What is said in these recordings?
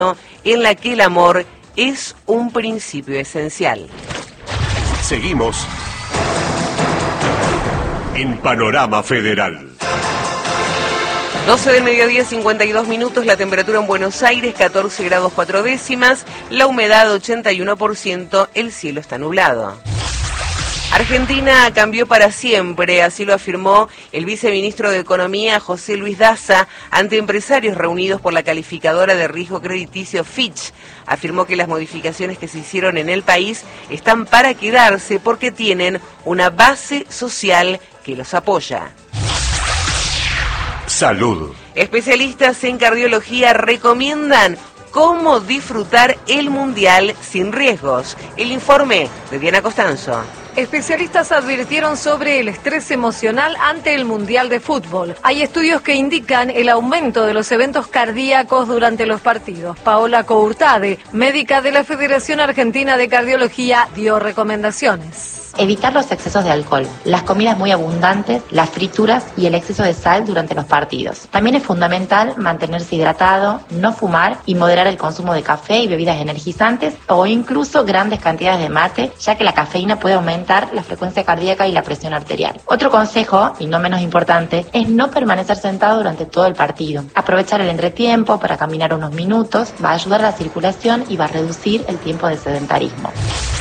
en la que el amor es un principio esencial. Seguimos en Panorama Federal. 12 del mediodía, 52 minutos, la temperatura en Buenos Aires, 14 grados 4 décimas, la humedad 81%, el cielo está nublado. Argentina cambió para siempre, así lo afirmó el viceministro de Economía, José Luis Daza, ante empresarios reunidos por la calificadora de riesgo crediticio Fitch. Afirmó que las modificaciones que se hicieron en el país están para quedarse porque tienen una base social que los apoya. Salud. Especialistas en cardiología recomiendan cómo disfrutar el Mundial sin riesgos. El informe de Diana Costanzo. Especialistas advirtieron sobre el estrés emocional ante el Mundial de Fútbol. Hay estudios que indican el aumento de los eventos cardíacos durante los partidos. Paola Courtade, médica de la Federación Argentina de Cardiología, dio recomendaciones. Evitar los excesos de alcohol, las comidas muy abundantes, las frituras y el exceso de sal durante los partidos. También es fundamental mantenerse hidratado, no fumar y moderar el consumo de café y bebidas energizantes o incluso grandes cantidades de mate, ya que la cafeína puede aumentar la frecuencia cardíaca y la presión arterial. Otro consejo, y no menos importante, es no permanecer sentado durante todo el partido. Aprovechar el entretiempo para caminar unos minutos va a ayudar a la circulación y va a reducir el tiempo de sedentarismo.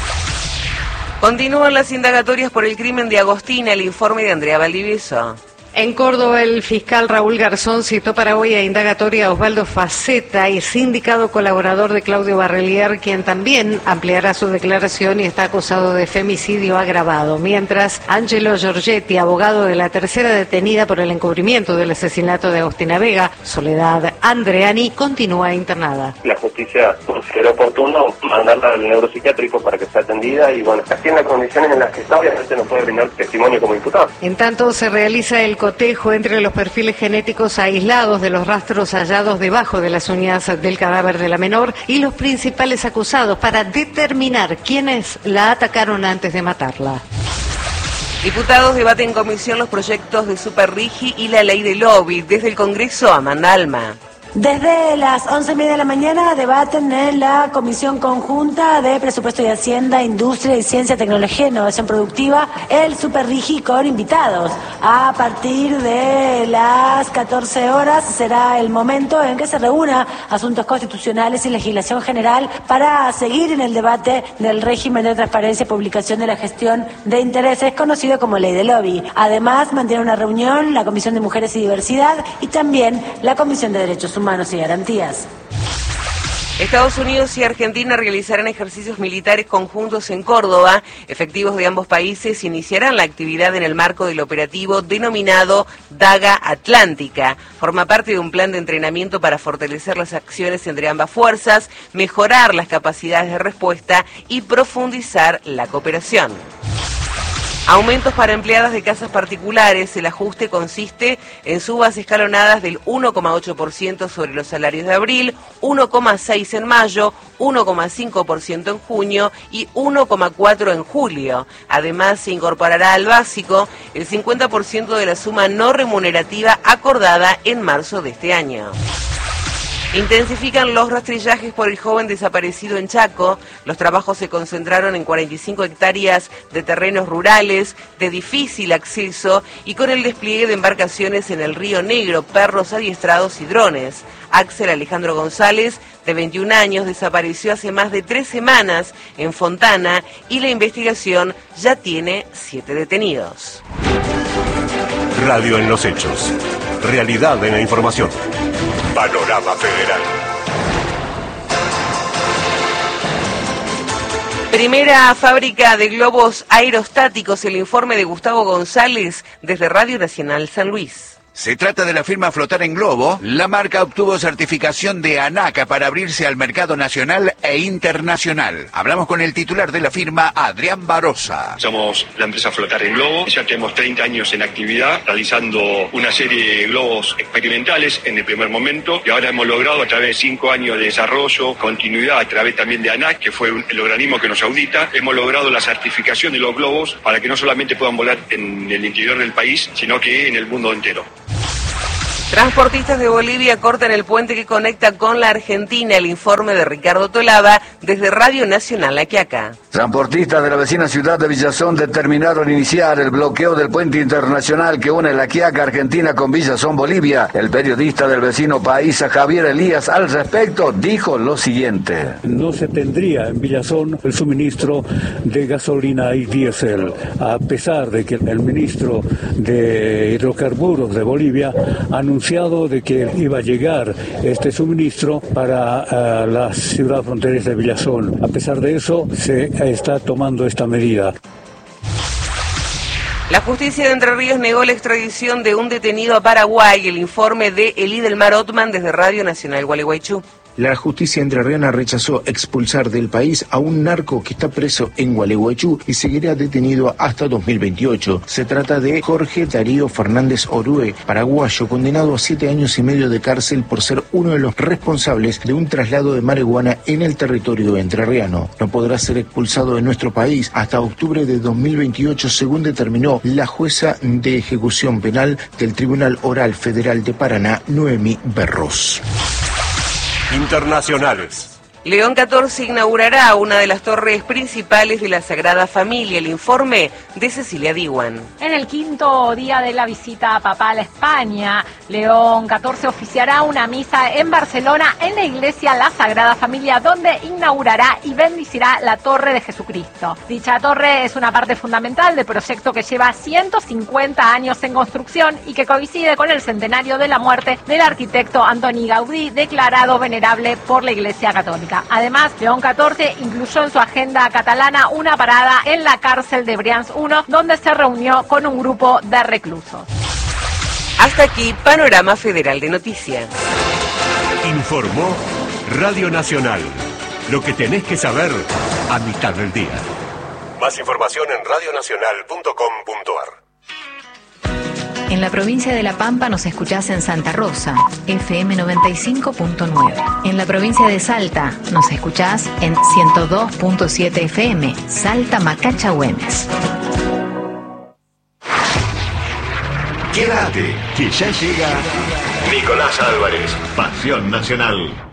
Continúan las indagatorias por el crimen de Agostina, el informe de Andrea Valdivieso. En Córdoba, el fiscal Raúl Garzón citó para hoy a indagatoria a Osvaldo Faceta, y sindicado colaborador de Claudio Barrelier, quien también ampliará su declaración y está acusado de femicidio agravado. Mientras, Angelo Giorgetti, abogado de la tercera detenida por el encubrimiento del asesinato de Agostina Vega, Soledad Andreani, continúa internada. La justicia consideró oportuno mandarla al neuropsiquiátrico para que sea atendida y bueno, así en las condiciones en las que está, obviamente no puede brindar testimonio como imputado. En tanto, se realiza el cotejo entre los perfiles genéticos aislados de los rastros hallados debajo de las uñas del cadáver de la menor y los principales acusados para determinar quiénes la atacaron antes de matarla. Diputados debaten en comisión los proyectos de Superrigi y la ley del lobby. Desde el Congreso, Amanda Alma. Desde las 11:30 de la mañana debaten en la Comisión Conjunta de Presupuesto y Hacienda, Industria y Ciencia, Tecnología e Innovación Productiva el Superrigi con invitados. A partir de las 14 horas será el momento en que se reúna Asuntos Constitucionales y Legislación General para seguir en el debate del régimen de transparencia y publicación de la gestión de intereses, conocido como Ley del Lobby. Además, mantiene una reunión la Comisión de Mujeres y Diversidad y también la Comisión de Derechos Humanos y Garantías. Estados Unidos y Argentina realizarán ejercicios militares conjuntos en Córdoba. Efectivos de ambos países iniciarán la actividad en el marco del operativo denominado Daga Atlántica. Forma parte de un plan de entrenamiento para fortalecer las acciones entre ambas fuerzas, mejorar las capacidades de respuesta y profundizar la cooperación. Aumentos para empleadas de casas particulares. El ajuste consiste en subas escalonadas del 1,8% sobre los salarios de abril, 1,6% en mayo, 1,5% en junio y 1,4% en julio. Además, se incorporará al básico el 50% de la suma no remunerativa acordada en marzo de este año. Intensifican los rastrillajes por el joven desaparecido en Chaco. Los trabajos se concentraron en 45 hectáreas de terrenos rurales de difícil acceso y con el despliegue de embarcaciones en el Río Negro, perros adiestrados y drones. Axel Alejandro González, de 21 años, desapareció hace más de 3 semanas en Fontana y la investigación ya tiene 7 detenidos. Radio en los hechos. Realidad en la información. Panorama Federal. Primera fábrica de globos aerostáticos, el informe de Gustavo González desde Radio Nacional San Luis. Se trata de la firma Flotar en Globo. La marca obtuvo certificación de ANACA para abrirse al mercado nacional e internacional. Hablamos con el titular de la firma, Adrián Barosa. Somos la empresa Flotar en Globo. Ya tenemos 30 años en actividad, realizando una serie de globos experimentales en el primer momento. Y ahora hemos logrado, a través de 5 años de desarrollo, continuidad, a través también de ANAC, que fue el organismo que nos audita, hemos logrado la certificación de los globos para que no solamente puedan volar en el interior del país, sino que en el mundo entero. Transportistas de Bolivia cortan el puente que conecta con la Argentina. El informe de Ricardo Tolaba desde Radio Nacional La Quiaca. Transportistas de la vecina ciudad de Villazón determinaron iniciar el bloqueo del puente internacional que une La Quiaca, Argentina, con Villazón, Bolivia. El periodista del vecino país, Javier Elías, al respecto dijo lo siguiente. No se tendría en Villazón el suministro de gasolina y diésel, a pesar de que el ministro de Hidrocarburos de Bolivia anunció de que iba a llegar este suministro para la ciudad fronteriza de Villazón. A pesar de eso, se está tomando esta medida. La justicia de Entre Ríos negó la extradición de un detenido a Paraguay. El informe de Elidelmar Ottman desde Radio Nacional Gualeguaychú. La justicia entrerriana rechazó expulsar del país a un narco que está preso en Gualeguaychú y seguirá detenido hasta 2028. Se trata de Jorge Darío Fernández Orue, paraguayo, condenado a 7 años y medio de cárcel por ser uno de los responsables de un traslado de marihuana en el territorio entrerriano. No podrá ser expulsado de nuestro país hasta octubre de 2028, según determinó la jueza de ejecución penal del Tribunal Oral Federal de Paraná, Noemí Berros. Internacionales. León XIV inaugurará una de las torres principales de la Sagrada Familia. El informe de Cecilia Diwan. En el quinto día de la visita papal a España, León XIV oficiará una misa en Barcelona en la iglesia La Sagrada Familia, donde inaugurará y bendecirá la Torre de Jesucristo. Dicha torre es una parte fundamental del proyecto que lleva 150 años en construcción y que coincide con el centenario de la muerte del arquitecto Antoni Gaudí, declarado venerable por la Iglesia Católica. Además, León XIV incluyó en su agenda catalana una parada en la cárcel de Brians I, donde se reunió con un grupo de reclusos. Hasta aquí, Panorama Federal de Noticias. Informó Radio Nacional. Lo que tenés que saber a mitad del día. Más información en radionacional.com.ar. En la provincia de La Pampa nos escuchás en Santa Rosa, FM 95.9. En la provincia de Salta nos escuchás en 102.7 FM, Salta Macacha Güemes. Quédate, que ya llega Nicolás Álvarez, Pasión Nacional.